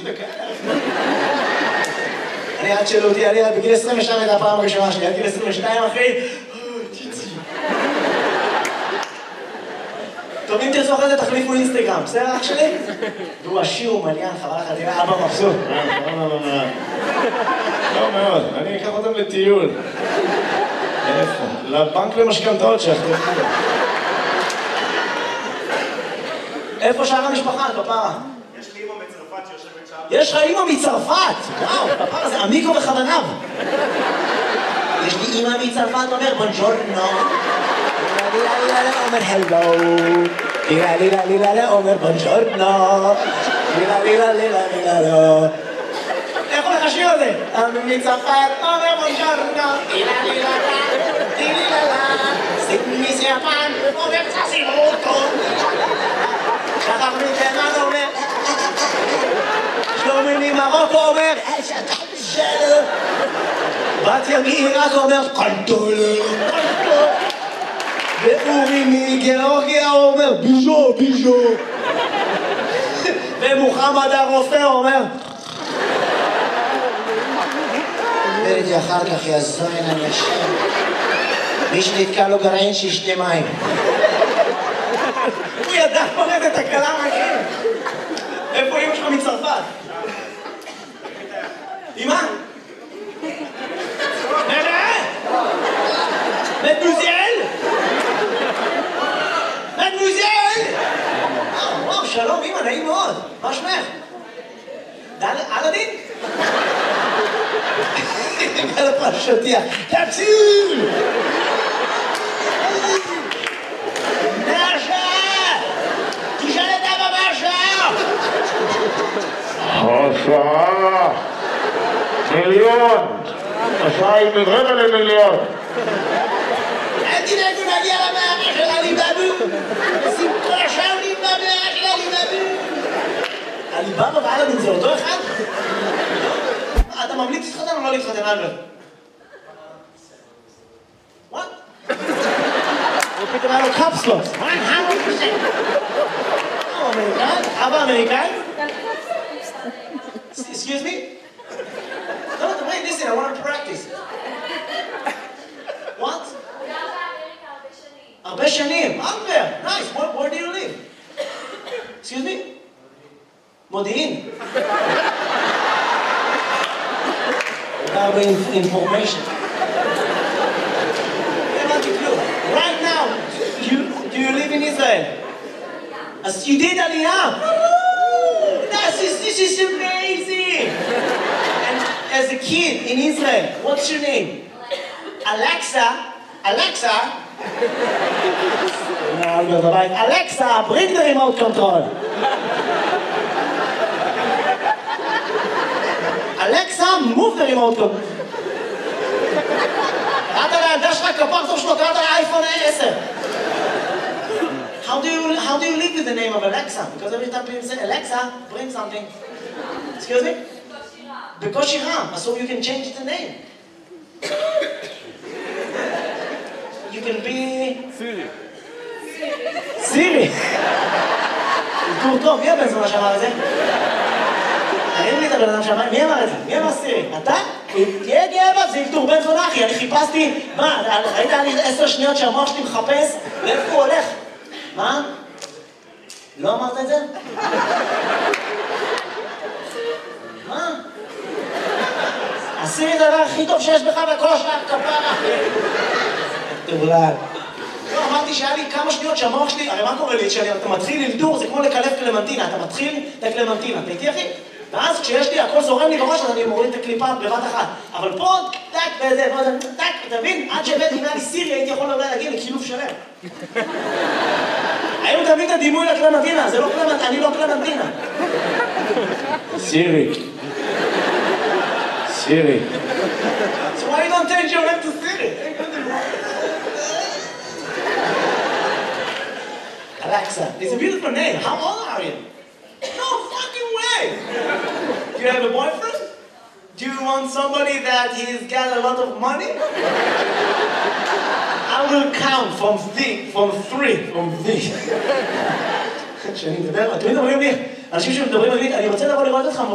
וכאלה. אני עד שאלו אותי, אני בגיל 22 הייתה הפעם הראשונה שלי, עד גיל 22 אחי, צ'יצי. טוב, אם תרצו אחרי זה תחליפו אינסטגרם, בסדר אח שלי? והוא עשיר ומליין, חבל לך, תראה, אבא מבסוט. לא מאוד, אני אקח אותם לטיול. איפה? לבנק למשכנתאות שאחרי. איפה שאר המשפחה, כפרה? יש לי אמא מצרפת שיושבת שם. יש לך אמא מצרפת! וואו, כפרה זה עמיקו בכוונב. יש לי אמא מצרפת, אומר בונג'ורנו. אומר הלו. לילה אומר בונג'ורנו. לילה. איך הולך השיר הזה? מצרפת אומר בונג'ורנו. לילה. מיסיאפן אומר צסימוטו. שחר מתימן אומר שלומי ממרוקו אומר בת מעיראק אומר קנטול ואורי מגיאורגיה אומר ביז'ו ומוחמד הרופא אומר ודי אחר כך יזוין אנשים מי שנתקע לו גרעין שישתה מים הוא ידע פורט את הקלה מהכם. איפה אמא שלך מצרפת? אמא? מדמוזל? וואו, שלום אמא, נעים מאוד. מה שמך? אלאדין? על הפרשותיה. תציל! השעה מיליון, השעה היא מרבע למיליון. אל תדאגו נגיע למערה של עליבאבו. סיפור שם במערה של עליבאבו. עליבאבו ואלאדין זה אותו אחד? אתה ממליץ להתחתן או לא להתחתן, אלברט? וואט? הוא פתאום היה לו קפסלוס. 100%. אמריקאי? אבא אמריקאי? Excuse me? No, wait, listen, I want to practice. What? הרבה שנים. Albert, nice. Where do you live? Excuse me? מודיעין. הרבה information. Right now, do you live in Israel? As you did Aliyah. This is amazing! And as a kid in Israel, what's your name? Alexa? Alexa, bring the remote control. Alexa, move the remote control. קראת לילדה שלך כפר טוב שלו, קראת לאייפון 10. How do you live with the name of Alexa? Because every time people say Alexa, bring something. Excuse me? בקושי רם. So you can change the name. You can be... סירי. טור טוב, מי הבן זונה שאמר את זה? תראינו לי את הבן אדם שאמר, מי אמר את זה? מי אמר סירי? אתה? תהיה גאה זה טור בן זונה אחי, אני חיפשתי... מה, ראית לי 10 שניות שהמוח שלי מחפש? לאיפה הוא הולך? מה? לא אמרת את זה? מה? עשי לי דבר הכי טוב שיש בך וכל השאר כפרה. תבלד. לא, אמרתי שהיה לי כמה שניות שהמוח שלי, הרי מה קורה לי? כשאתה מתחיל ללדור זה כמו לקלף קלמנטינה, אתה מתחיל את הקלמנטינה, אתה איתי אחי? ואז כשיש לי הכל זורם לי בראש אז אני מוריד את הקליפה בבת אחת. אבל פה, טק וזה, טק, אתה מבין? עד שהבאתי אם היה לי סירי הייתי יכול אולי להגיע לקילוף שלם. היום תביא את הדימוי לקלמנטינה, זה לא קלמנטינה, אני לא קלמנטינה. סירי. So why you don't change your name to Siri? Alexa, it's a beautiful name. How old are you? No fucking way! Do you have a boyfriend? Do you want somebody that he's got a lot of money? I will count from three. כשאני מדבר, אתם מדברים לי, אנשים שמדברים לי, אני רוצה לבוא לראות אותך